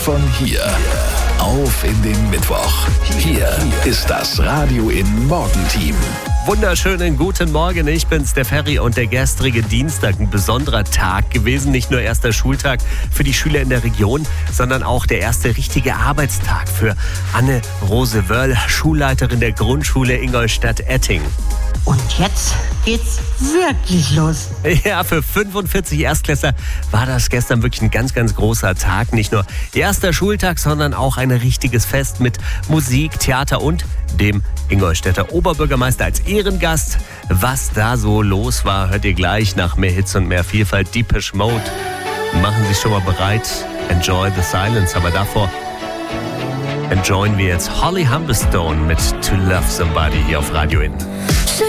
von hier. Auf in den Mittwoch. Hier ist das Radio in Morgenteam. Wunderschönen guten Morgen, ich bin's, der Ferry, und der gestrige Dienstag ein besonderer Tag gewesen. Nicht nur erster Schultag für die Schüler in der Region, sondern auch der erste richtige Arbeitstag für Anne-Rose Wörl, Schulleiterin der Grundschule Ingolstadt-Etting. Und jetzt geht's wirklich los. Ja, für 45 Erstklässler war das gestern wirklich ein ganz, ganz großer Tag. Nicht nur erster Schultag, sondern auch ein richtiges Fest mit Musik, Theater und dem Ingolstädter Oberbürgermeister als Ehrengast. Was da so los war, hört ihr gleich nach mehr Hits und mehr Vielfalt. Depeche Mode. Machen Sie sich schon mal bereit. Enjoy the silence. Aber davor enjoyen wir jetzt Holly Humberstone mit To Love Somebody hier auf Radio In.